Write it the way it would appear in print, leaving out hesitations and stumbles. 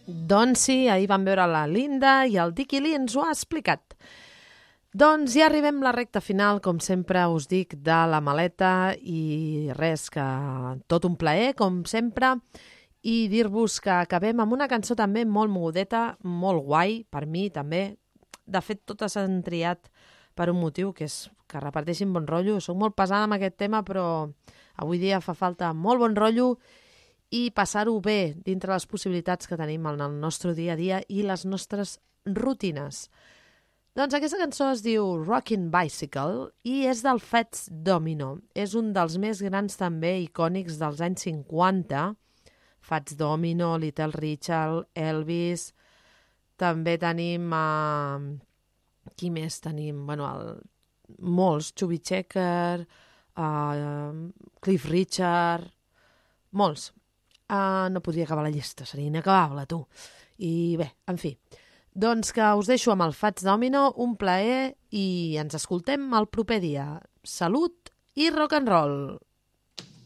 Doncs sí, ahir vam veure la Linda i el Dicky Lee ens ho ha explicat. Doncs ja arribem a la recta final, com sempre us dic, de la maleta i res, que tot un plaer, com sempre, i dir-vos que acabem amb una cançó també molt mogudeta, molt guai, per mi també. De fet, totes s'han triat per un motiu, que és que reparteixin bon rotllo. Soc molt pesada amb aquest tema, però avui dia fa falta molt bon rotllo i passar-ho bé dintre les possibilitats que tenim en el nostre dia a dia i les nostres rutines. Doncs aquesta cançó es diu Rockin' Bicycle i és del Fats Domino. És un dels més grans també icònics dels anys 50. Fats Domino, Little Richard, Elvis. També tenim... qui més tenim? Bueno, molts. Chubby Checker, Cliff Richard... Molts. No podria acabar la llista, seria inacabable, tu. I bé, en fi... Doncs que us deixo amb el Fats Domino, un plaer i ens escoltem el proper dia. Salut i rock and roll!